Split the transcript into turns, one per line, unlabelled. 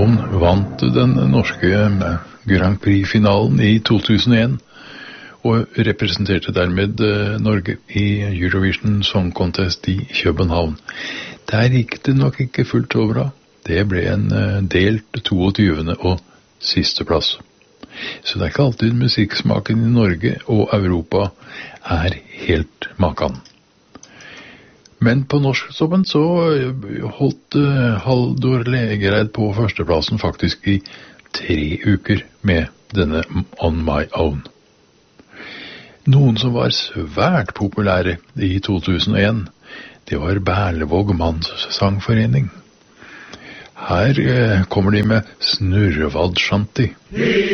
Aun vant den norske Grand Prix-finalen i 2001, og representerte dermed Norge i Eurovision Song Contest i København. Der gikk det nok ikke fullt så bra. Det ble en delt 22. og siste plass. Så det er ikke alltid musikksmaken i Norge og Europa er helt makan. Men på norsktoppen så holdt Haldor Lægreid på førsteplassen faktisk i 3 uker med denne On My Own. Noen som var svært populære i 2001, det var Berlevåg Mannssangforening. Her kommer de med Snurrevad Shanti.